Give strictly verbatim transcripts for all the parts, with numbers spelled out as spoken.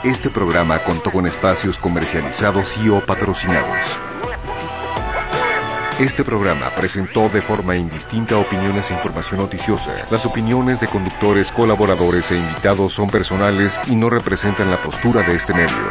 Este programa contó con espacios comercializados y o patrocinados. Este programa presentó de forma indistinta opiniones e información noticiosa. Las opiniones de conductores, colaboradores e invitados son personales y no representan la postura de este medio.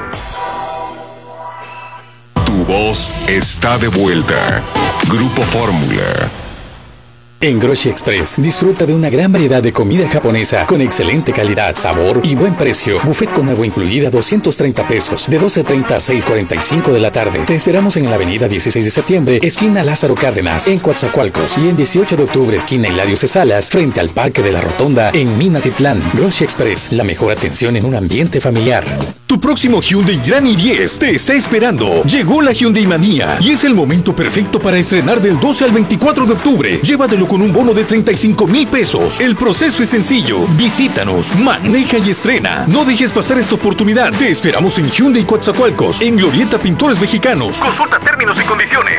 Tu voz está de vuelta. Grupo Fórmula. En Groshi Express, disfruta de una gran variedad de comida japonesa con excelente calidad, sabor y buen precio. Buffet con agua incluida, doscientos treinta pesos, de doce treinta a seis cuarenta y cinco de la tarde. Te esperamos en la avenida dieciséis de septiembre, esquina Lázaro Cárdenas, en Coatzacoalcos, y en dieciocho de octubre, esquina Hilario Cesalas, frente al Parque de la Rotonda, en Minatitlán. Groshi Express, la mejor atención en un ambiente familiar. Tu próximo Hyundai Grand i diez te está esperando. Llegó la Hyundai Manía y es el momento perfecto para estrenar del doce al veinticuatro de octubre. Llévatelo con un bono de treinta y cinco mil pesos. El proceso es sencillo. Visítanos, maneja y estrena. No dejes pasar esta oportunidad. Te esperamos en Hyundai Coatzacoalcos, en Glorieta Pintores Mexicanos. Consulta términos y condiciones.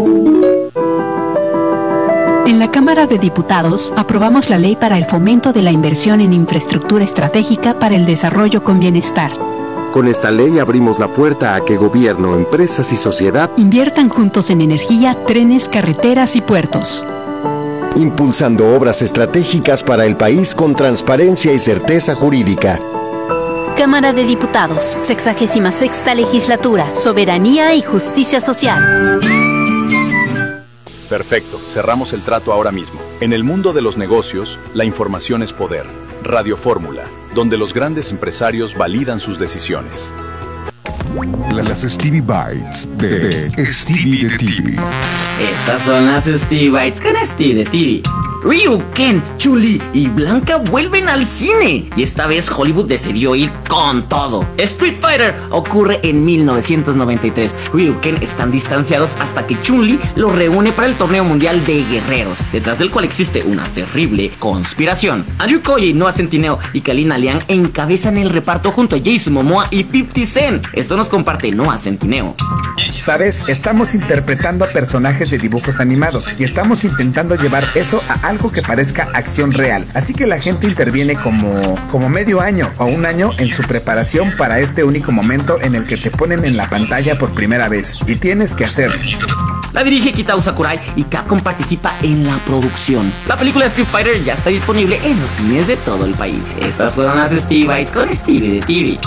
En la Cámara de Diputados aprobamos la ley para el fomento de la inversión en infraestructura estratégica para el desarrollo con bienestar. Con esta ley abrimos la puerta a que gobierno, empresas y sociedad inviertan juntos en energía, trenes, carreteras y puertos, impulsando obras estratégicas para el país con transparencia y certeza jurídica. Cámara de Diputados, sexagésima sexta legislatura, soberanía y justicia social. Perfecto, cerramos el trato ahora mismo. En el mundo de los negocios, la información es poder. Radio Fórmula, donde los grandes empresarios validan sus decisiones. Las Stevie Bites de Stevie de T V. Estas son las Stevie Bites con Stevie de T V. Ryu, Ken, Chun-Li y Blanca vuelven al cine y esta vez Hollywood decidió ir con todo. Street Fighter ocurre en mil novecientos noventa y tres. Ryu y Ken están distanciados hasta que Chun-Li los reúne para el torneo mundial de guerreros, detrás del cual existe una terrible conspiración. Andrew Koji, Noah Centineo y Kalina Liang encabezan el reparto junto a Jason Momoa y fifty Cent. Esto nos comparte Noah Centineo. Sabes, estamos interpretando a personajes de dibujos animados y estamos intentando llevar eso a algo que parezca acción real. Así que la gente interviene como, como medio año o un año en su preparación para este único momento en el que te ponen en la pantalla por primera vez. Y tienes que hacerlo. La dirige Kitao Sakurai y Capcom participa en la producción. La película Street Fighter ya está disponible en los cines de todo el país. Estas fueron las Stevie Bites con Stevie de T V.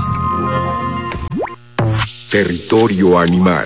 Territorio animal.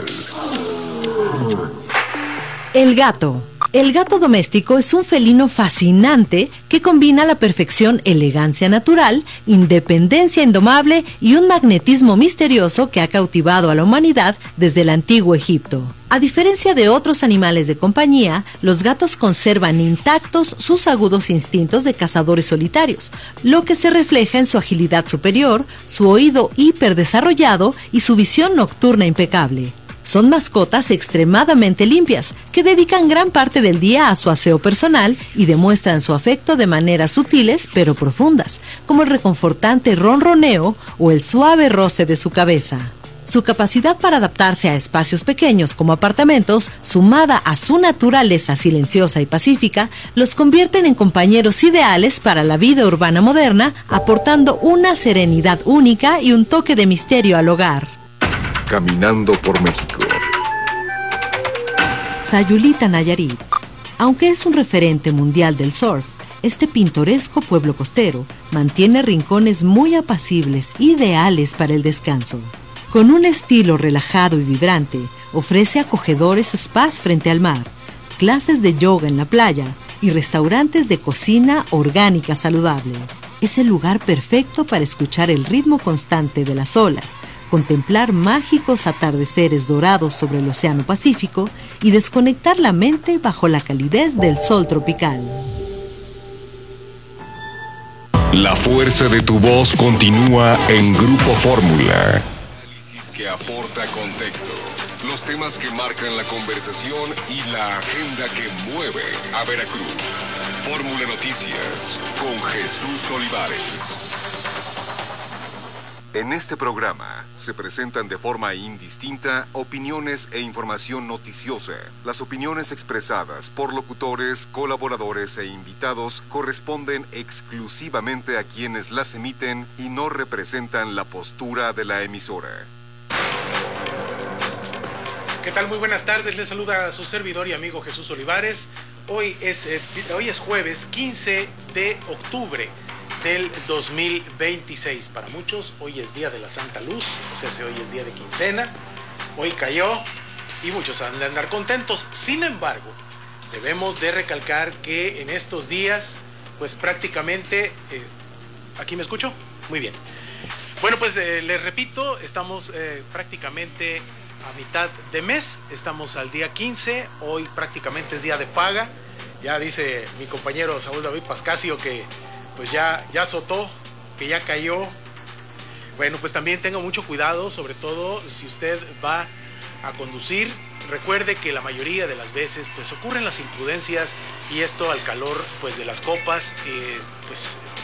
El gato. El gato doméstico es un felino fascinante que combina a la perfección elegancia natural, independencia indomable y un magnetismo misterioso que ha cautivado a la humanidad desde el antiguo Egipto. A diferencia de otros animales de compañía, los gatos conservan intactos sus agudos instintos de cazadores solitarios, lo que se refleja en su agilidad superior, su oído hiperdesarrollado y su visión nocturna impecable. Son mascotas extremadamente limpias, que dedican gran parte del día a su aseo personal y demuestran su afecto de maneras sutiles pero profundas, como el reconfortante ronroneo o el suave roce de su cabeza. Su capacidad para adaptarse a espacios pequeños como apartamentos, sumada a su naturaleza silenciosa y pacífica, los convierten en compañeros ideales para la vida urbana moderna, aportando una serenidad única y un toque de misterio al hogar. Caminando por México. Sayulita, Nayarit. Aunque es un referente mundial del surf, este pintoresco pueblo costero mantiene rincones muy apacibles, ideales para el descanso. Con un estilo relajado y vibrante, ofrece acogedores spas frente al mar, clases de yoga en la playa y restaurantes de cocina orgánica saludable. Es el lugar perfecto para escuchar el ritmo constante de las olas, contemplar mágicos atardeceres dorados sobre el Océano Pacífico y desconectar la mente bajo la calidez del sol tropical. La fuerza de tu voz continúa en Grupo Fórmula. Análisis que aporta contexto, los temas que marcan la conversación y la agenda que mueve a Veracruz. Fórmula Noticias con Jesús Olivares. En este programa se presentan de forma indistinta opiniones e información noticiosa. Las opiniones expresadas por locutores, colaboradores e invitados corresponden exclusivamente a quienes las emiten y no representan la postura de la emisora. ¿Qué tal? Muy buenas tardes. Les saluda a su servidor y amigo Jesús Olivares. Hoy es, eh, hoy es jueves quince de octubre del dos mil veintiséis. Para muchos hoy es día de la Santa Luz, o sea, hoy es día de quincena, hoy cayó y muchos han de andar contentos. Sin embargo, debemos de recalcar que en estos días, pues prácticamente, eh, ¿aquí me escucho? Muy bien. Bueno, pues eh, les repito, estamos eh, prácticamente a mitad de mes, estamos al día quince, hoy prácticamente es día de paga. Ya dice mi compañero Saúl David Pascasio que pues ya, ya azotó, que ya cayó. Bueno, pues también tenga mucho cuidado, sobre todo si usted va a conducir. Recuerde que la mayoría de las veces pues ocurren las imprudencias y esto al calor pues de las copas, eh, pues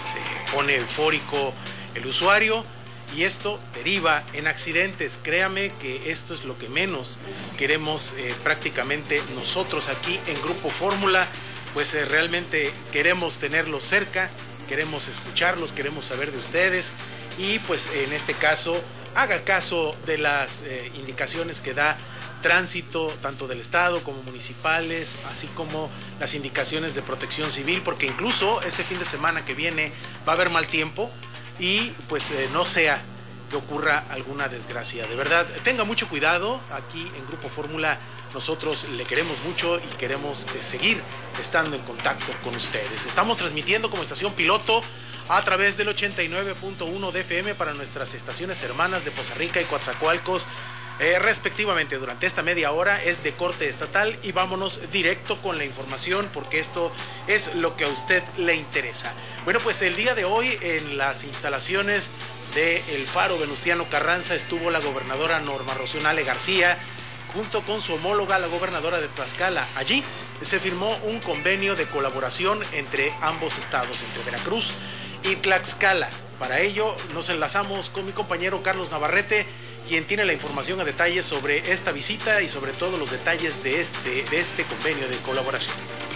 se pone eufórico el usuario y esto deriva en accidentes. Créame que esto es lo que menos queremos eh, prácticamente nosotros aquí en Grupo Fórmula, pues eh, realmente queremos tenerlos cerca, queremos escucharlos, queremos saber de ustedes y pues en este caso haga caso de las eh, indicaciones que da Tránsito, tanto del Estado como municipales, así como las indicaciones de Protección Civil, porque incluso este fin de semana que viene va a haber mal tiempo y pues eh, no sea que ocurra alguna desgracia. De verdad, tenga mucho cuidado. Aquí en Grupo Fórmula nosotros le queremos mucho y queremos eh, seguir estando en contacto con ustedes. Estamos transmitiendo como estación piloto a través del ochenta y nueve punto uno de F M para nuestras estaciones hermanas de Poza Rica y Coatzacoalcos, eh, respectivamente. Durante esta media hora es de corte estatal y vámonos directo con la información porque esto es lo que a usted le interesa. Bueno, pues el día de hoy en las instalaciones del Faro Venustiano Carranza estuvo la gobernadora Norma Rocío Nale García junto con su homóloga, la gobernadora de Tlaxcala. Allí se firmó un convenio de colaboración entre ambos estados, entre Veracruz y Tlaxcala. Para ello nos enlazamos con mi compañero Carlos Navarrete, quien tiene la información a detalle sobre esta visita y sobre todo los detalles de este, de este convenio de colaboración.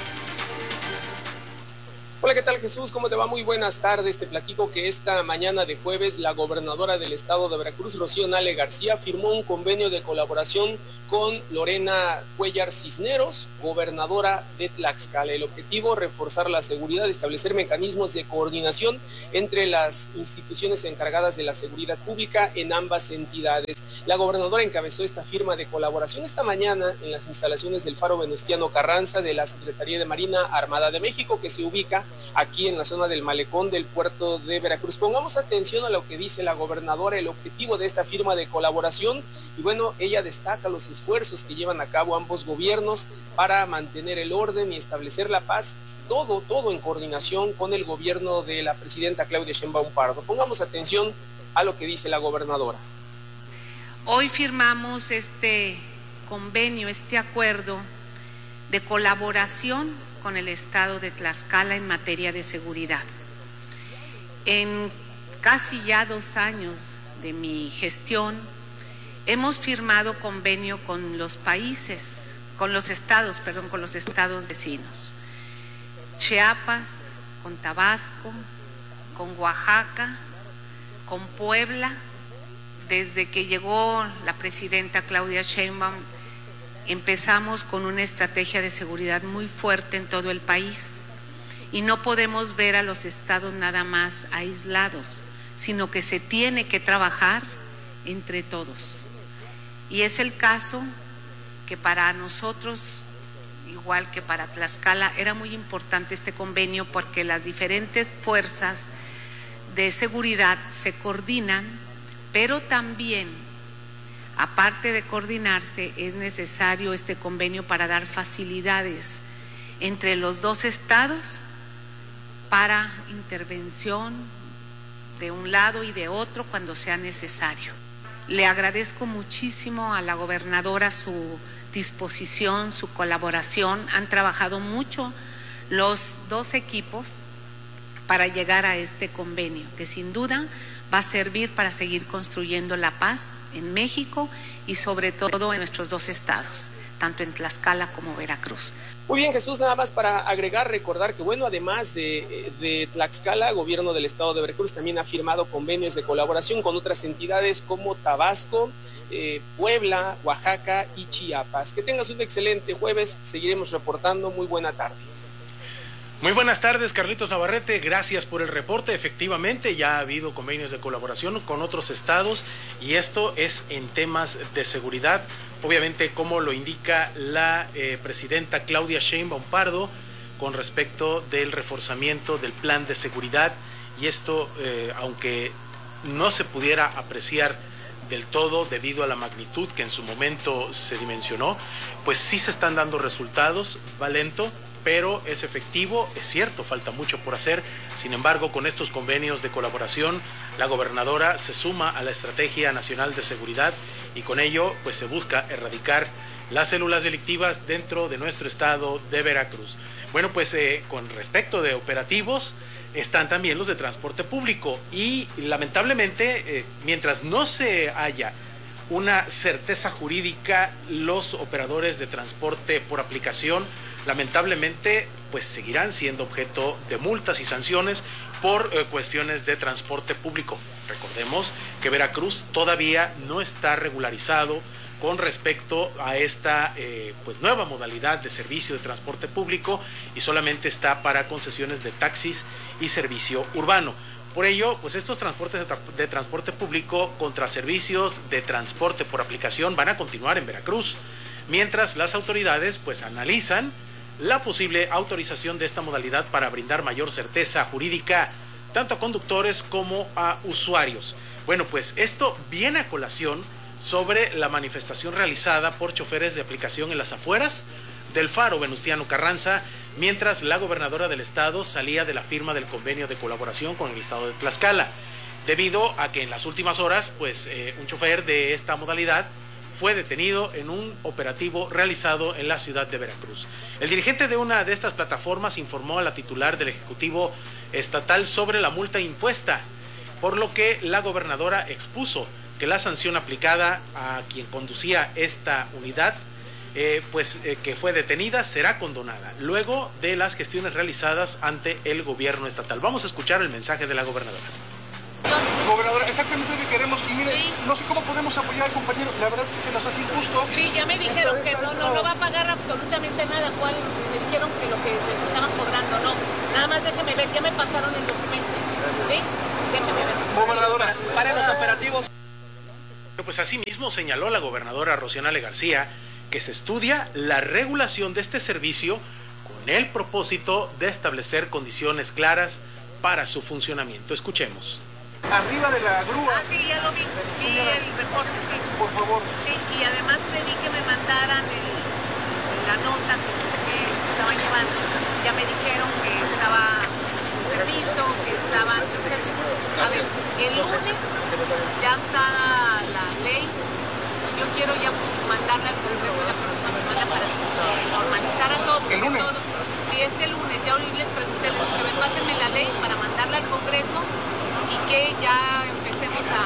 Hola, ¿qué tal, Jesús? ¿Cómo te va? Muy buenas tardes. Te platico que esta mañana de jueves la gobernadora del estado de Veracruz, Rocío Nale García, firmó un convenio de colaboración con Lorena Cuellar Cisneros, gobernadora de Tlaxcala. El objetivo, reforzar la seguridad, establecer mecanismos de coordinación entre las instituciones encargadas de la seguridad pública en ambas entidades. La gobernadora encabezó esta firma de colaboración esta mañana en las instalaciones del Faro Venustiano Carranza de la Secretaría de Marina Armada de México, que se ubica aquí en la zona del malecón del puerto de Veracruz. Pongamos atención a lo que dice la gobernadora, el objetivo de esta firma de colaboración, y bueno, ella destaca los esfuerzos que llevan a cabo ambos gobiernos para mantener el orden y establecer la paz, todo, todo en coordinación con el gobierno de la presidenta Claudia Sheinbaum Pardo. Pongamos atención a lo que dice la gobernadora. Hoy firmamos este convenio, este acuerdo de colaboración con el estado de Tlaxcala en materia de seguridad. En casi ya dos años de mi gestión, hemos firmado convenio con los países, con los estados, perdón, con los estados vecinos. Chiapas, con Tabasco, con Oaxaca, con Puebla. Desde que llegó la presidenta Claudia Sheinbaum, empezamos con una estrategia de seguridad muy fuerte en todo el país y no podemos ver a los estados nada más aislados, sino que se tiene que trabajar entre todos. Y es el caso que para nosotros, igual que para Tlaxcala, era muy importante este convenio porque las diferentes fuerzas de seguridad se coordinan, pero también, aparte de coordinarse, es necesario este convenio para dar facilidades entre los dos estados para intervención de un lado y de otro cuando sea necesario. Le agradezco muchísimo a la gobernadora su disposición, su colaboración. Han trabajado mucho los dos equipos para llegar a este convenio, que sin duda va a servir para seguir construyendo la paz en México y sobre todo en nuestros dos estados, tanto en Tlaxcala como Veracruz. Muy bien, Jesús, nada más para agregar, recordar que, bueno, además de, de Tlaxcala, el gobierno del estado de Veracruz también ha firmado convenios de colaboración con otras entidades como Tabasco, eh, Puebla, Oaxaca y Chiapas. Que tengas un excelente jueves, seguiremos reportando. Muy buena tarde. Muy buenas tardes, Carlitos Navarrete, gracias por el reporte. Efectivamente, ya ha habido convenios de colaboración con otros estados y esto es en temas de seguridad. Obviamente, como lo indica la eh, presidenta Claudia Sheinbaum Pardo con respecto del reforzamiento del plan de seguridad, y esto, eh, aunque no se pudiera apreciar del todo debido a la magnitud que en su momento se dimensionó, pues sí se están dando resultados, va lento, pero es efectivo. Es cierto, falta mucho por hacer. Sin embargo, con estos convenios de colaboración, la gobernadora se suma a la Estrategia Nacional de Seguridad y con ello pues se busca erradicar las células delictivas dentro de nuestro estado de Veracruz. Bueno, pues eh, con respecto de operativos, están también los de transporte público y lamentablemente, eh, mientras no se haya una certeza jurídica, los operadores de transporte por aplicación lamentablemente pues seguirán siendo objeto de multas y sanciones por eh, cuestiones de transporte público. Recordemos que Veracruz todavía no está regularizado con respecto a esta eh, pues nueva modalidad de servicio de transporte público y solamente está para concesiones de taxis y servicio urbano. Por ello, pues estos transportes de, tra de transporte público contra servicios de transporte por aplicación van a continuar en Veracruz, mientras las autoridades pues analizan la posible autorización de esta modalidad para brindar mayor certeza jurídica tanto a conductores como a usuarios. Bueno, pues esto viene a colación sobre la manifestación realizada por choferes de aplicación en las afueras del Faro Venustiano Carranza, mientras la gobernadora del estado salía de la firma del convenio de colaboración con el estado de Tlaxcala, debido a que en las últimas horas, pues eh, un chofer de esta modalidad fue detenido en un operativo realizado en la ciudad de Veracruz. El dirigente de una de estas plataformas informó a la titular del Ejecutivo Estatal sobre la multa impuesta, por lo que la gobernadora expuso que la sanción aplicada a quien conducía esta unidad, eh, pues eh, que fue detenida, será condonada, luego de las gestiones realizadas ante el gobierno estatal. Vamos a escuchar el mensaje de la gobernadora. Gobernadora, exactamente lo que queremos, y mire, sí. No sé cómo podemos apoyar al compañero, la verdad es que se nos hace injusto. Sí, ya me dijeron que no, no, no va a pagar absolutamente nada, cual me dijeron que lo que les estaban cobrando, no, nada más déjeme ver, ya me pasaron el documento, ¿sí? Déjeme ver. Gobernadora, para los operativos. Pues así mismo señaló la gobernadora Rocionale García que se estudia la regulación de este servicio con el propósito de establecer condiciones claras para su funcionamiento. Escuchemos. Arriba de la grúa. Ah, sí, ya lo vi, vi el reporte, sí. Por favor. Sí, y además pedí que me mandaran el, la nota que, que estaban llevando. Ya me dijeron que estaba sin permiso, que estaban sin certificado. A ver, el lunes ya está la ley y yo quiero ya mandarla al Congreso la próxima semana para normalizar a todos. ¿El lunes? Todo. Sí, este lunes, ya ahorita les pregunté, les dije, pásenme la ley para mandarla al Congreso y que ya empecemos a,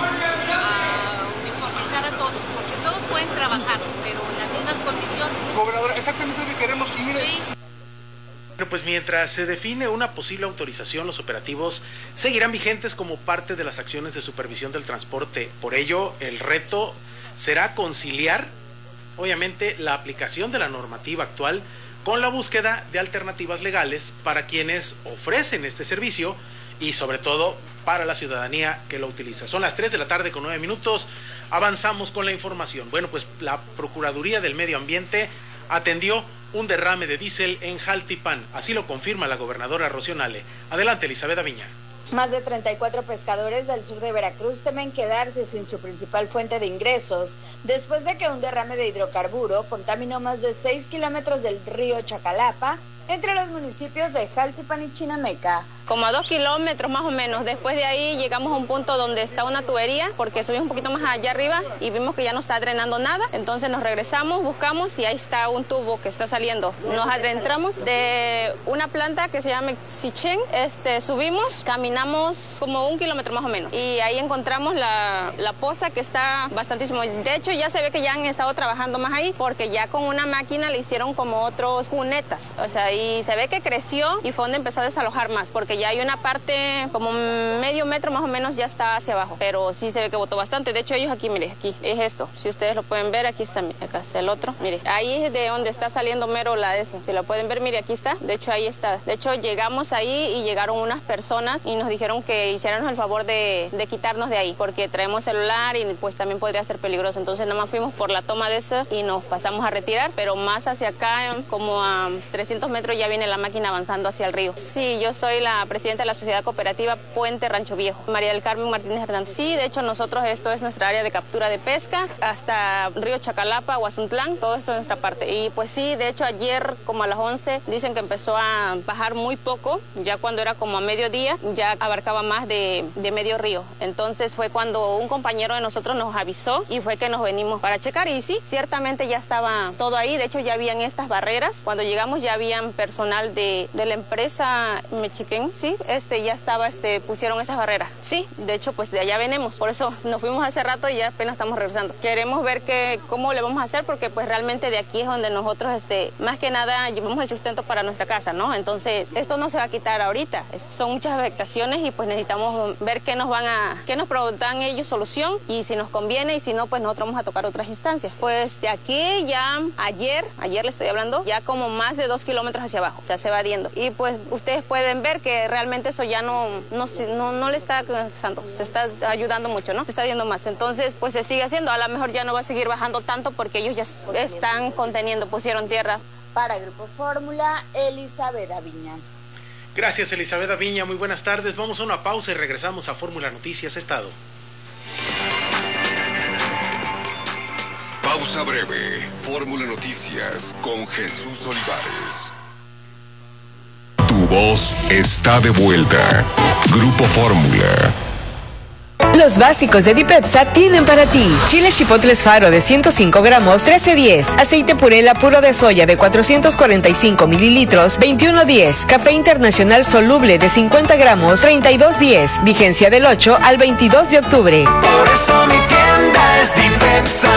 a uniformizar a todos, porque todos pueden trabajar, pero en las mismas condiciones. Gobernadora, exactamente lo que queremos, y mire... Sí. Bueno, pues mientras se define una posible autorización, los operativos seguirán vigentes como parte de las acciones de supervisión del transporte. Por ello, el reto será conciliar, obviamente, la aplicación de la normativa actual con la búsqueda de alternativas legales para quienes ofrecen este servicio y sobre todo para la ciudadanía que lo utiliza. Son las tres de la tarde con nueve minutos, avanzamos con la información. Bueno, pues la Procuraduría del Medio Ambiente atendió un derrame de diésel en Jaltipan, así lo confirma la gobernadora Rocionale. Adelante, Elizabeth Aviña. Más de treinta y cuatro pescadores del sur de Veracruz temen quedarse sin su principal fuente de ingresos después de que un derrame de hidrocarburo contaminó más de seis kilómetros del río Chacalapa entre los municipios de Jaltipan y Chinameca. Como a dos kilómetros más o menos. Después de ahí llegamos a un punto donde está una tubería, porque subimos un poquito más allá arriba y vimos que ya no está drenando nada. Entonces nos regresamos, buscamos y ahí está un tubo que está saliendo. Nos adentramos de una planta que se llama Sichen. Este, subimos, caminamos como un kilómetro más o menos. Y ahí encontramos la, la poza que está bastantísimo. De hecho, ya se ve que ya han estado trabajando más ahí, porque ya con una máquina le hicieron como otros cunetas. O sea, y se ve que creció y fue donde empezó a desalojar más, porque ya hay una parte como medio metro más o menos ya está hacia abajo, pero sí se ve que botó bastante. De hecho, ellos aquí, mire, aquí es esto. Si ustedes lo pueden ver, aquí está, mire, acá está el otro. Mire, ahí es de donde está saliendo mero la S. Si lo pueden ver, mire, aquí está. De hecho, ahí está. De hecho, llegamos ahí y llegaron unas personas y nos dijeron que hiciéramos el favor de, de quitarnos de ahí, porque traemos celular y pues también podría ser peligroso. Entonces, nada más fuimos por la toma de eso y nos pasamos a retirar, pero más hacia acá, como a trescientos metros, ya viene la máquina avanzando hacia el río. Sí, yo soy la presidenta de la Sociedad Cooperativa Puente Rancho Viejo, María del Carmen Martínez Hernández. Sí, de hecho nosotros, esto es nuestra área de captura de pesca, hasta Río Chacalapa, Huazuntlán, todo esto es nuestra parte. Y pues sí, de hecho ayer como a las once dicen que empezó a bajar muy poco, ya cuando era como a mediodía ya abarcaba más de, de medio río. Entonces fue cuando un compañero de nosotros nos avisó y fue que nos venimos para checar y sí, ciertamente ya estaba todo ahí. De hecho ya habían estas barreras, cuando llegamos ya habían personal de, de la empresa Mexiquén, sí, este ya estaba, este pusieron esas barreras. Sí, de hecho pues de allá venimos, por eso nos fuimos hace rato y ya apenas estamos regresando. Queremos ver que, cómo le vamos a hacer, porque pues realmente de aquí es donde nosotros este, más que nada llevamos el sustento para nuestra casa, ¿no? Entonces esto no se va a quitar ahorita, es, son muchas afectaciones y pues necesitamos ver qué nos van a, qué nos dan ellos solución y si nos conviene y si no pues nosotros vamos a tocar otras instancias. Pues de aquí ya ayer, ayer le estoy hablando, ya como más de dos kilómetros hacia abajo, o sea se va adiendo y pues ustedes pueden ver que realmente eso ya no, no, no, no le está cansando, se está ayudando mucho, ¿no? Se está yendo más, entonces pues se sigue haciendo, a lo mejor ya no va a seguir bajando tanto porque ellos ya están conteniendo, pusieron tierra. Para Grupo Fórmula, Elizabeth Aviña. Gracias, Elizabeth Aviña, muy buenas tardes, vamos a una pausa y regresamos a Fórmula Noticias Estado. Pausa breve, Fórmula Noticias con Jesús Olivares. Tu voz está de vuelta. Grupo Fórmula. Los básicos de Dipepsa tienen para ti chiles chipotles Faro de ciento cinco gramos, trece diez, aceite Purela puro de soya de cuatrocientos cuarenta y cinco mililitros, veintiuno diez, café internacional soluble de cincuenta gramos, treinta y dos diez, vigencia del ocho al veintidós de octubre. Por eso mi tienda es Dipepsa.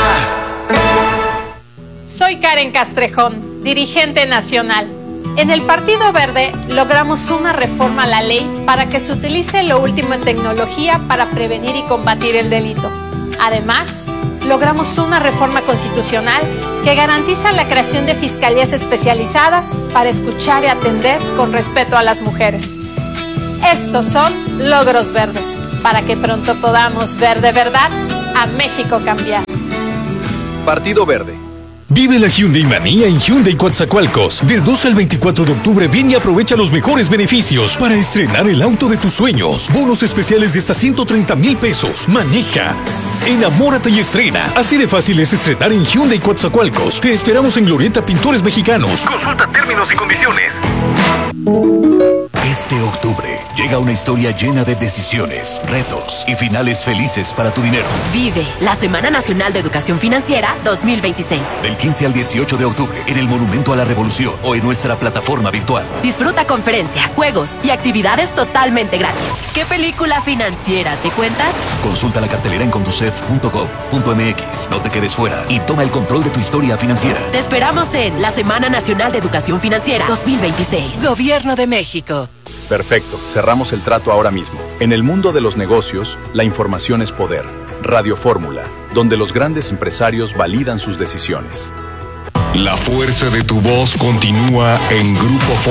Soy Karen Castrejón, dirigente nacional. En el Partido Verde logramos una reforma a la ley para que se utilice lo último en tecnología para prevenir y combatir el delito. Además, logramos una reforma constitucional que garantiza la creación de fiscalías especializadas para escuchar y atender con respeto a las mujeres. Estos son logros verdes, para que pronto podamos ver de verdad a México cambiar. Partido Verde. Vive la Hyundai Manía en Hyundai Coatzacoalcos. Del dos al veinticuatro de octubre ven y aprovecha los mejores beneficios para estrenar el auto de tus sueños. Bonos especiales de hasta ciento treinta mil pesos. Maneja, enamórate y estrena. Así de fácil es estrenar en Hyundai Coatzacoalcos. Te esperamos en Glorieta Pintores Mexicanos. Consulta términos y condiciones. Este octubre llega una historia llena de decisiones, retos y finales felices para tu dinero. Vive la Semana Nacional de Educación Financiera dos mil veintiséis. Del quince al dieciocho de octubre en el Monumento a la Revolución o en nuestra plataforma virtual. Disfruta conferencias, juegos y actividades totalmente gratis. ¿Qué película financiera te cuentas? Consulta la cartelera en conducef punto gov punto mx. No te quedes fuera y toma el control de tu historia financiera. Te esperamos en la Semana Nacional de Educación Financiera dos mil veintiséis. Gobierno de México. Perfecto, cerramos el trato ahora mismo. En el mundo de los negocios, la información es poder. Radio Fórmula, donde los grandes empresarios validan sus decisiones. La fuerza de tu voz continúa en Grupo Fórmula.